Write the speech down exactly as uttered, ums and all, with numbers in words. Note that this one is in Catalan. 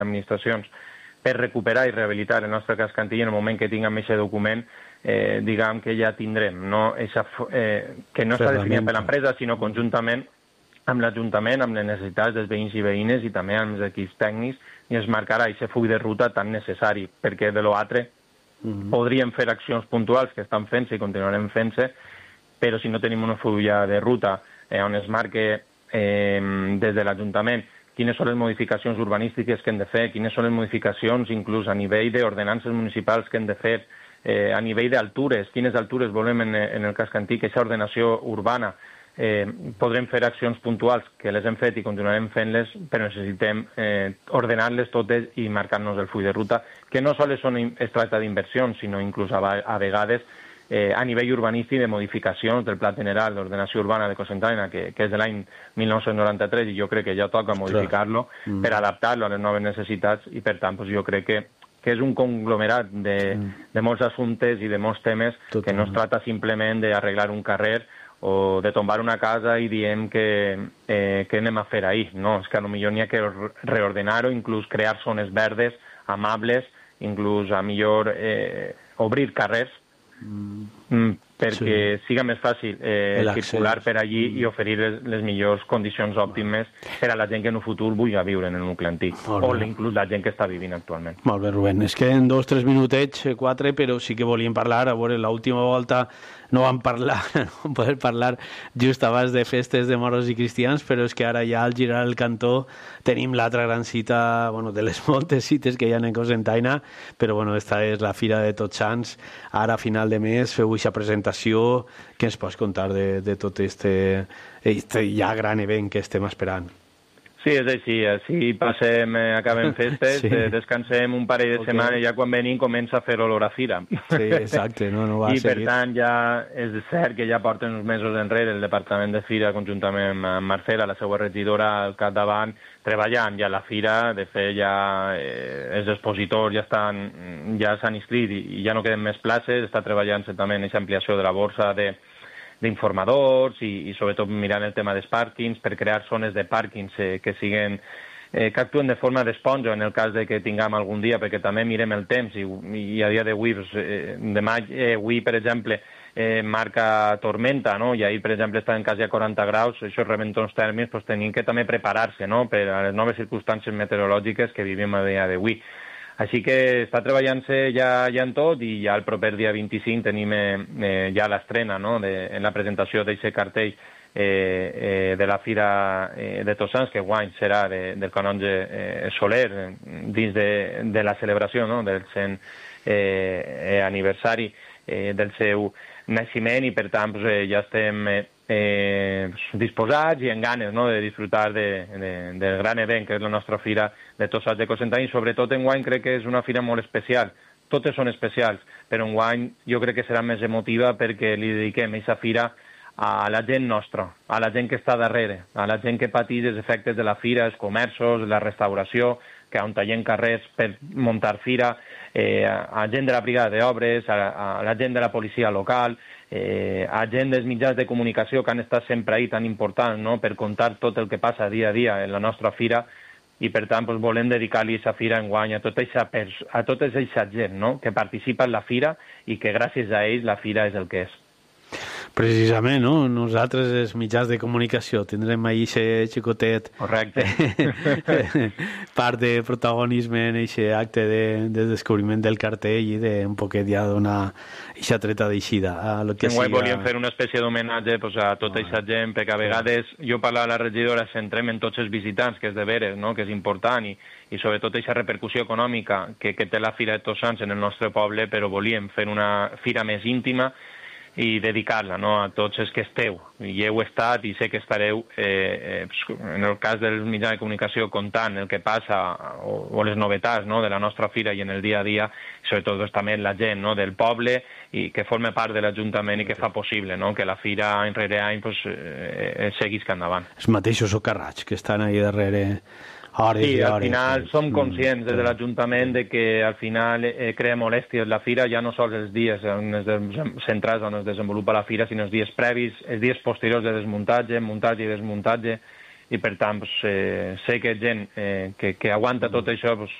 administracions per recuperar i rehabilitar el nostre casc antí, en el moment que tinguem aquest document, eh, diguem que ja tindrem, no? Eixa, eh, que no està definit per l'empresa, sinó conjuntament amb l'Ajuntament, amb les necessitats dels veïns i veïnes i també amb els equips tècnics, i es marcarà aquest full de ruta tan necessari, perquè de l'altre mm-hmm. podríem fer accions puntuals que estan fent-se i continuarem fent-se, però si no tenim una full de ruta eh, on es marque eh, des de l'Ajuntament quines són les modificacions urbanístiques que hem de fer, quines són les modificacions inclús a nivell d'ordenances municipals que hem de fer, eh, a nivell d'altures, quines altures volem en, en el casc antic, aquesta ordenació urbana. Eh, podrem fer accions puntuals que les hem fet i continuarem fent-les, però necessitem eh, ordenar-les totes i marcar-nos el full de ruta, que no sols són, es tracta d'inversions, sinó inclús a, a vegades eh, a nivell urbanístic de modificacions del Pla General d'Ordenació Urbana de Cocentaina, que, que és de l'any mil nou-cents noranta-tres, i jo crec que ja toca modificar-lo mm. per adaptar-lo a les noves necessitats, i per tant pues, jo crec que que és un conglomerat de, mm. de molts assumptes i de molts temes Totalment. Que no es tracta simplement d'arreglar un carrer o de tombar una casa i diem que, eh, que anem a fer ahir. No, és que potser n'hi ha que reordenar-ho, inclús crear zones verdes, amables, inclús a millor eh, obrir carrers mm. perquè sí. siga més fàcil eh, circular per allí mm. i oferir les, les millors condicions òptimes per a la gent que en un futur vulgui viure en el nucli antic, o inclús la gent que està vivint actualment. Molt bé, Rubén. És que en dos, tres minutets, quatre, però sí que volíem parlar. A veure, l'última volta no vam parlar, no vam poder parlar just abans de festes de moros i cristians, però és que ara ja al girar el cantó tenim l'altra gran cita, bueno, de les moltes cites que hi ha en Cocentaina, però bueno, esta és la Fira de Tots Sants. Ara, a final de mes, feu aquesta presentació. Què ens pots contar de, de tot este, este ja gran event que estem esperant? Sí, és així. Així passem, eh, acabem festes, sí. eh, descansem un parell de okay. setmanes, i ja quan venim comença a fer olor a fira. Sí, exacte. No, no va I seguir. per tant ja és cert que ja porten uns mesos enrere el Departament de Fira, conjuntament amb Marcela, la seva regidora, al capdavant, treballant ja a la fira. De fet, ja eh, els expositors ja estan, ja s'han inscrit i, i ja no queden més places. Està treballant-se també en aquesta ampliació de la borsa de d'informadors i, i sobretot mirant el tema dels pàrquings per crear zones de pàrquings eh, que siguen eh, que actuen de forma d'esponja en el cas de que tinguem algun dia, perquè també mirem el temps i, i a dia d'avui, eh, demà, eh, avui, per exemple, eh, marca tormenta, no? I ahir, per exemple, estan quasi a quaranta graus, això reventons tèrmics, doncs tenim que també preparar-se, no?, per a les noves circumstàncies meteorològiques que vivim a dia d'avui. Així que està treballant-se ja, ja en tot, i ja el proper dia vint-i-cinc tenim eh, ja l'estrena, no?, de, en la presentació d'aquest cartell eh, eh, de la Fira eh, de Tots Sants, que guany serà de, del canonge eh, Soler, eh, dins de, de la celebració, no?, del cent eh, aniversari eh, del seu naixement, i per tant pues, eh, ja estem eh, eh, disposats i en ganes, no?, de disfrutar de, de, del gran event que és la nostra Fira de Tots Sants de Cocentaina, i sobretot enguany crec que és una fira molt especial. Totes són especials, però enguany jo crec que serà més emotiva perquè li dediquem aquesta fira a la gent nostra, a la gent que està darrere, a la gent que pateix els efectes de la fira, els comerços, la restauració, que on tallem carrers per muntar fira, eh, a gent de la brigada d'obres, a, a la gent de la policia local, eh, a gent dels mitjans de comunicació que han estat sempre ahí tan importants, no?, per contar tot el que passa dia a dia en la nostra fira, i per tant pues, volem dedicar-li aquesta fira enguany a tota aquesta gent, no?, que participa en la fira i que gràcies a ells la fira és el que és. Precisament, no? Nosaltres, els mitjans de comunicació, tindrem ahir aquest xicotet. Correcte. Part de protagonisme en aquest acte de, de descobriment del cartell i d'un poquet ja donar aquesta treta d'eixida. Enguany siga... volíem fer una espècie d'homenatge pues, a tota aquesta gent, perquè a vegades jo parlava a la regidora, centrem en tots els visitants, que és de veres, no?, que és important, i, i sobretot aquesta repercussió econòmica que, que té la Fira de Tots Sants en el nostre poble, però volíem fer una fira més íntima i dedicar-la, no?, a tots els que esteu, i heu estat i sé que estareu eh, eh, en el cas dels mitjans de comunicació contant el que passa o, o les novetats, no?, de la nostra fira i en el dia a dia, i sobretot doncs, també la gent, no?, del poble i que forma part de l'Ajuntament i que fa possible, no?, que la fira any rere any pues, eh, seguís que endavant. Els mateixos socarrats que estan ahí darrere. Hores sí, al hores, final som conscients des de l'Ajuntament de que al final eh, crea molèsties la fira, ja no sols els dies on es centrats on es desenvolupa la fira, sinó els dies previs, els dies posteriors de desmuntatge, muntatge i desmuntatge, i per tant pues, eh, sé que gent eh, que, que aguanta tot això pues,